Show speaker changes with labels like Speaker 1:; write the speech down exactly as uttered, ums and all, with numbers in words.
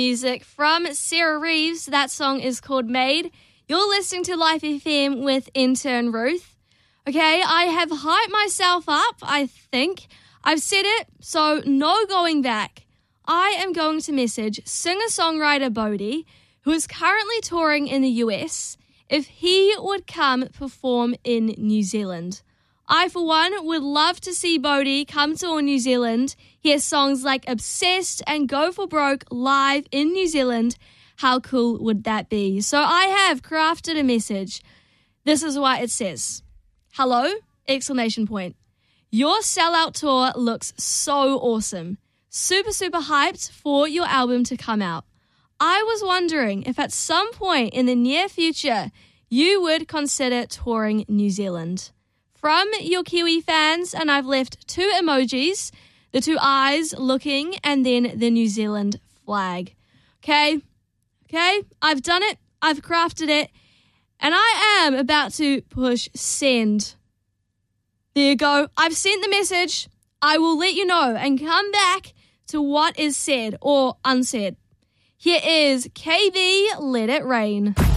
Speaker 1: Music from Sarah Reeves. That song is called Made. You're listening to Life F M with intern Ruth. Okay, I have hyped myself up, I think. I've said it, so no going back. I am going to message singer-songwriter Bodhi, who is currently touring in the U S, if he would come perform in New Zealand. I, for one, would love to see Bodhi come to New Zealand, hear songs like Obsessed and Go For Broke live in New Zealand. How cool would that be? So I have crafted a message. This is what it says. Hello! Exclamation point. Your sellout tour looks so awesome. Super, super hyped for your album to come out. I was wondering if at some point in the near future you would consider touring New Zealand. From your Kiwi fans, and I've left two emojis, the two eyes looking, and then the New Zealand flag. Okay, okay, I've done it, I've crafted it, and I am about to push send. There you go, I've sent the message. I will let you know and come back to what is said or unsaid. Here is K V, Let It Rain.